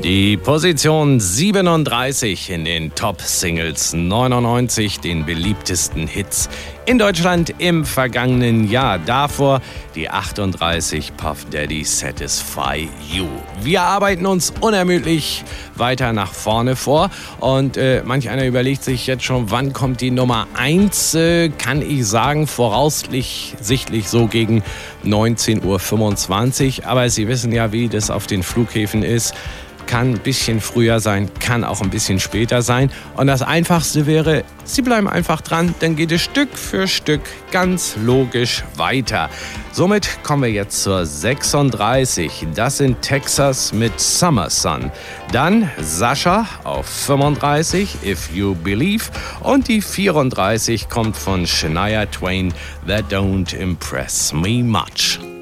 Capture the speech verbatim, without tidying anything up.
Die Position siebenunddreißig in den Top-Singles neunundneunzig, den beliebtesten Hits in Deutschland im vergangenen Jahr. Davor die achtunddreißig, Puff Daddy, Satisfy You. Wir arbeiten uns unermüdlich weiter nach vorne vor und äh, manch einer überlegt sich jetzt schon, wann kommt die Nummer eins? Äh, kann ich sagen, voraussichtlich so gegen neunzehn Uhr fünfundzwanzig. Aber Sie wissen ja, wie das auf den Flughäfen ist. Kann ein bisschen früher sein, kann auch ein bisschen später sein. Und das Einfachste wäre, Sie bleiben einfach dran, dann geht es Stück für Stück ganz logisch weiter. Somit kommen wir jetzt zur sechsunddreißig. Das sind Texas mit Summer Sun. Dann Sascha auf fünfunddreißig, If You Believe. Und die vierunddreißig kommt von Shania Twain, That Don't Impress Me Much.